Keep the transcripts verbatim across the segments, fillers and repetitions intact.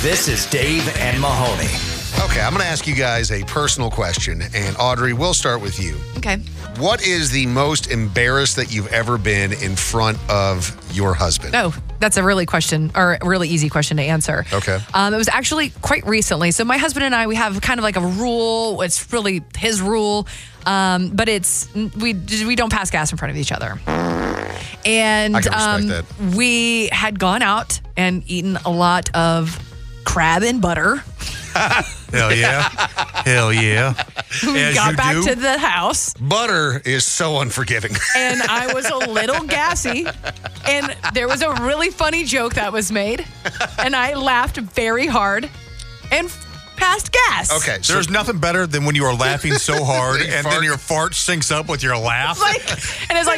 This is Dave and Mahoney. Okay, I'm going to ask you guys a personal question. And Audrey, we'll start with you. Okay. What is the most embarrassed that you've ever been in front of your husband? Oh, that's a really question, or a really easy question to answer. Okay. Um, it was actually quite recently. So my husband and I, we have kind of like a rule. It's really his rule, um, but it's we we don't pass gas in front of each other. And I can respect um, that. we had gone out and eaten a lot of crab and butter. Hell yeah. Hell yeah. We As got you back do. to the house, Butter is so unforgiving. and I was a little gassy, and there was a really funny joke that was made, and I laughed very hard and passed gas. Okay, so There's nothing better than when you are laughing so hard You and fart. then your fart syncs up with your laugh. Like, and it's like,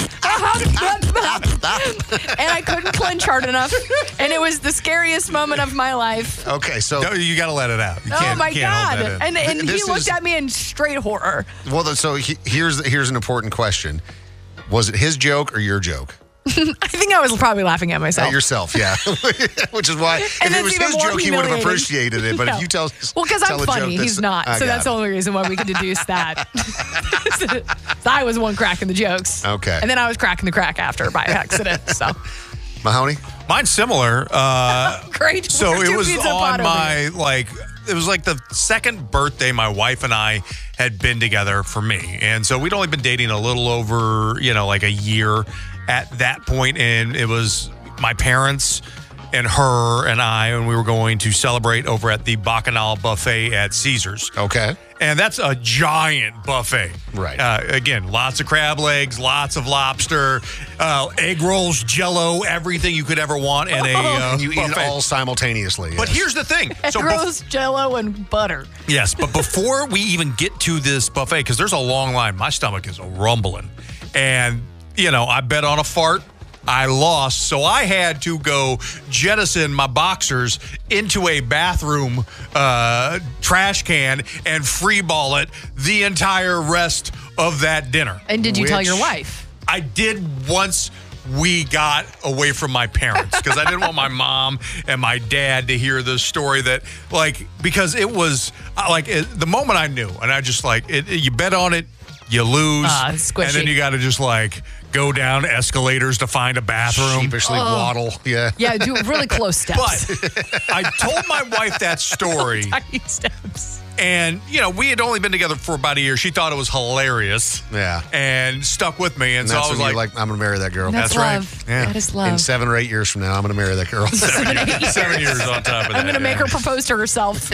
and I couldn't clench hard enough, and it was the scariest moment of my life. okay, so No, you got to let it out. You Oh can't, my can't hold god! that in. And and he This looked is- at me in straight horror. well, so he, here's here's an important question: was it his joke or your joke? I think I was probably laughing at myself. At yourself, yeah. Which is why if And it it's was even his more joke, he would have humiliating. appreciated it. But No. if you tell, Well, because tell I'm a funny, joke, he's that's- not. I So got that's the it. only reason why we can deduce that. So I was the one cracking the jokes. Okay. And then I was cracking the crack after by accident. So Mahoney. Mine's similar. Uh, great. so We're it two was pizza pot on over my, here. like, it was like the second birthday my wife and I had been together for me. And so we'd only been dating a little over, you know, like a year at that point. And it was my parents and her and I, and we were going to celebrate over at the Bacchanal Buffet at Caesars. Okay. And that's a giant buffet. Right. Uh, again, lots of crab legs, lots of lobster, uh, egg rolls, Jell-O, everything you could ever want in a uh, And you eat it buffet. all simultaneously. But yes. here's the thing. Egg So bef- rolls, Jell-O, and butter. yes, but before we even get to this buffet, because there's a long line, my stomach is rumbling. And, you know, I bet on a fart. I lost, so I had to go jettison my boxers into a bathroom uh, trash can and freeball it the entire rest of that dinner. And did you tell Which- your wife? I did once we got away from my parents because I didn't want my mom and my dad to hear the story that, like, because it was uh, like it, the moment I knew, and I just like it, it- you bet on it, you lose, Ah, it's squishy. and then you got to just like go down escalators to find a bathroom. sheepishly waddle. Yeah. Yeah, do really close steps. But I told my wife that story. Tiny steps. And, you know, we had only been together for about a year. She thought it was hilarious. Yeah. And stuck with me. And, And so that's I was when like, you're like, I'm going to marry that girl. That's, That's right. love. Yeah. That is In love. seven or eight years from now, I'm going to marry that girl. seven years on top of that. I'm going to make yeah. her propose to herself.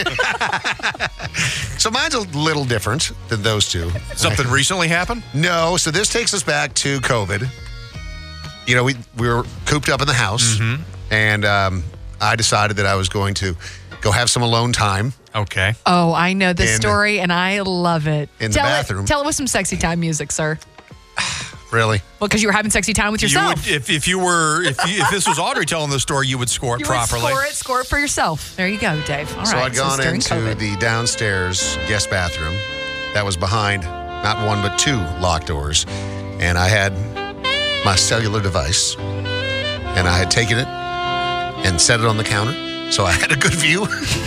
So mine's a little different than those two. Something recently happened? No, so this takes us back to COVID. You know, we, we were cooped up in the house, Mm-hmm. and um, I decided that I was going to go have some alone time. Okay. Oh, I know this In- story, and I love it. in the tell bathroom. It, tell it with some sexy time music, sir. Really? Well, because you were having sexy time with You yourself. would, if, if you were, if, you, if this was Audrey telling the story, you would score it you properly. would score it, score it for yourself. There you go, Dave. All so right. I'd gone during into COVID. the downstairs guest bathroom that was behind not one but two locked doors, and I had my cellular device, and I had taken it and set it on the counter, so I had a good view.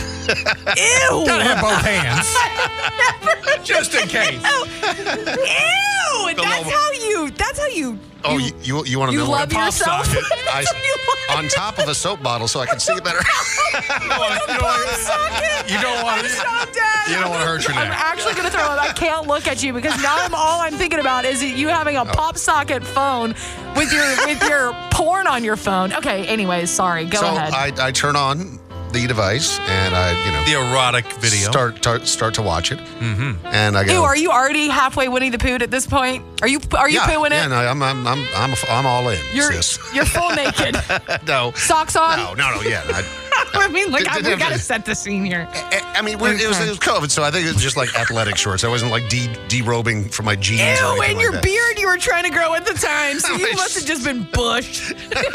Ew! Gotta have both hands. Just in case. Ew! That's little- how you. That's how you. Oh, you, you you, you want to you know love what? pop yourself. socket. I, That's how you love on top of a soap bottle so I could see it better. You don't want to. You don't want to. Stop, Dad. You don't want to hurt your I'm neck. actually going to throw up. I can't look at you because now I'm all I'm thinking about is you having a pop socket phone with your with your porn on your phone. Okay. Anyways, sorry. Go so ahead. I, I turn on the device and I, you know, The erotic video. start start, start to watch it. Mm-hmm. And I go, Ew, are you already halfway Winnie the Pooh at this point? Are you are you yeah, pooing yeah, it? no, I'm I'm I'm I'm, I'm all in. You're sis. you're full naked, no, socks on. no, no, no, yeah. I, I mean, like I, Did- we did- got to set the scene here. I, I mean, we're, it was it was COVID, so I think it was just like athletic shorts. I wasn't like de- derobing from my jeans. or Ew, anything and like your that. beard you were trying to grow at the time, so you Nice. must have just been bushed.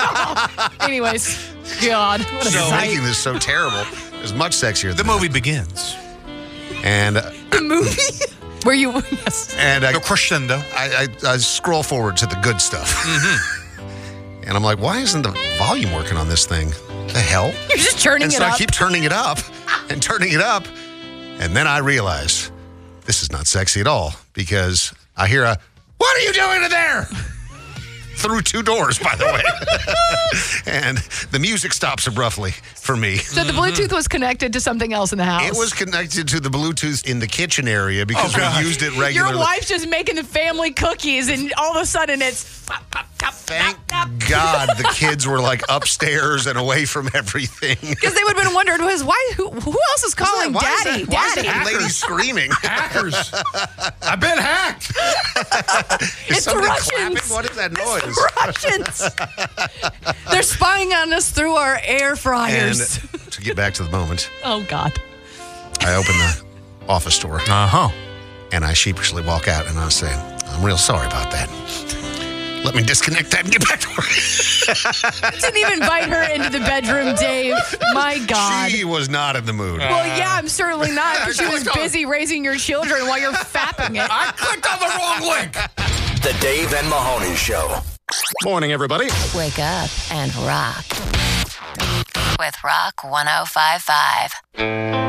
Anyways, God, what a You're sight. making this so terrible. It was much sexier. The Than movie begins. that. and uh, The movie where you yes. and I, The crescendo. I, I, I scroll forward to the good stuff. Mm-hmm. And I'm like, why isn't the volume working on this thing? the hell? You're just turning and it so up. I keep turning it up and turning it up. And then I realize this is not sexy at all because I hear a, "What are you doing in there?" Through two doors, by the way. And the music stops abruptly for me. So the Bluetooth was connected to something else in the house. It was connected to the Bluetooth in the kitchen area because Oh, we used it regularly. Your wife's just making the family cookies, and all of a sudden it's pop, pop, pop, Thank pop, pop. God the kids were like upstairs and away from everything. Because they would have been wondering, was why? Who, who else is calling Why is Daddy? that- why is Daddy. that lady screaming? Hackers. I've been hacked. Is It's somebody Russians. clapping? What is that noise? Russians. They're spying on us through our air And fryers. to get back to the moment, Oh God. I open the office door Uh huh. and I sheepishly walk out and I say, "I'm real sorry about that. Let me disconnect that and get back to work." Didn't even invite her into the bedroom, Dave. My God. She was not in the mood. Well, yeah, I'm certainly not because she was clicked on- busy raising your children while you're fapping it. I clicked on the wrong link. The Dave and Mahoney Show. Morning, everybody. Wake up and rock with Rock one oh five five.